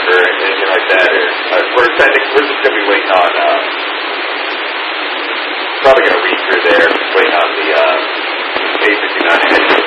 or anything like that. Or we're just going to be waiting on. Probably going to read through there, waiting on the A59